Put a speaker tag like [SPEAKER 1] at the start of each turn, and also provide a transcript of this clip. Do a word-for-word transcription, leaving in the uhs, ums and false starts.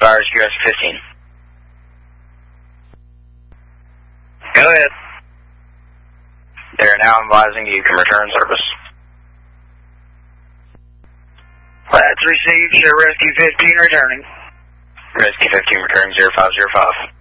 [SPEAKER 1] Fire Rescue Rescue fifteen.
[SPEAKER 2] Go ahead.
[SPEAKER 1] They're now advising you can return service.
[SPEAKER 2] That's received. Share Rescue fifteen returning.
[SPEAKER 1] Rescue fifteen returning zero five zero five.